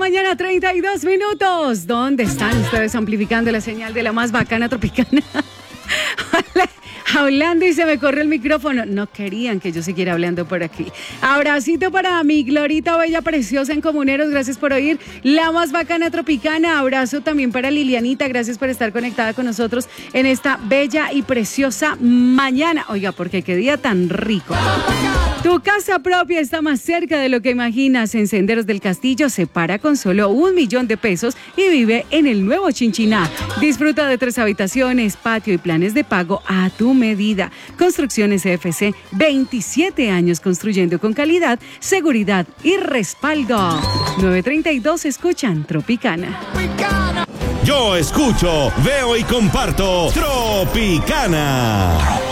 mañana, 32 minutos. ¿Dónde están ustedes amplificando la señal de la más bacana tropicana? Hablando y se me corrió el micrófono. No querían que yo siguiera hablando por aquí. Abracito para mi Glorita bella preciosa en Comuneros. Gracias por oír la más bacana tropicana. Abrazo también para Lilianita. Gracias por estar conectada con nosotros en esta bella y preciosa mañana. Oiga, porque qué día tan rico. Tu casa propia está más cerca de lo que imaginas. En Senderos del Castillo se para con solo $1,000,000 y vive en el nuevo Chinchiná. Disfruta de 3 habitaciones, patio y planes de pago a tu medida. Construcciones CFC, 27 años construyendo con calidad, seguridad y respaldo. 932 escuchan Tropicana. Yo escucho, veo y comparto Tropicana.